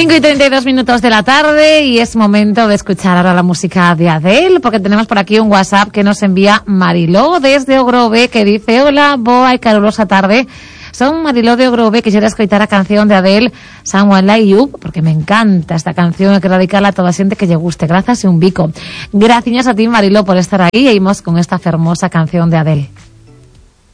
5:32 de la tarde y es momento de escuchar ahora la música de Adele, porque tenemos por aquí un WhatsApp que nos envía Mariló desde Ogrove, que dice: hola, boa e calurosa tarde. Son Mariló de Ogrove, quisiera escoitar a canción de Adele, Someone Like You, porque me encanta esta canción e quero dedicarla a toda a xente que lle guste. Grazas e un bico. Graciñas a ti, Mariló, por estar aí e imos con esta fermosa canción de Adele.